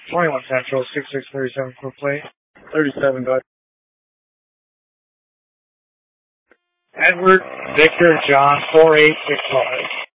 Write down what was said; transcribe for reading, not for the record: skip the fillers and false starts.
21 Central, 6637 for plate. 37, go ahead. Edward Victor John 4865.